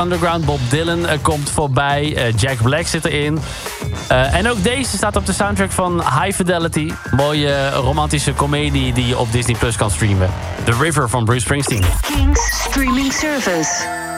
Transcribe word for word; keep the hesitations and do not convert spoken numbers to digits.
Underground, Bob Dylan uh, komt voorbij. Uh, Jack Black zit erin. Uh, en ook deze staat op de soundtrack van High Fidelity. Mooie romantische komedie die je op Disney Plus kan streamen. The River van Bruce Springsteen. Kings Streaming Service.